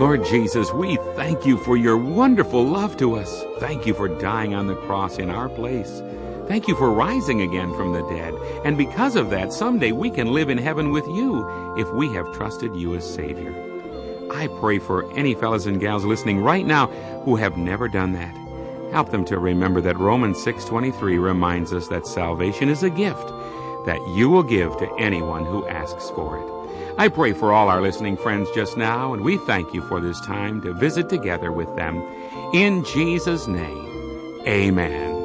Lord Jesus, we thank you for your wonderful love to us. Thank you for dying on the cross in our place. Thank you for rising again from the dead. And because of that, someday we can live in heaven with you if we have trusted you as Savior. I pray for any fellows and gals listening right now who have never done that. Help them to remember that Romans 6:23 reminds us that salvation is a gift that you will give to anyone who asks for it. I pray for all our listening friends just now, and we thank you for this time to visit together with them. In Jesus' name, amen.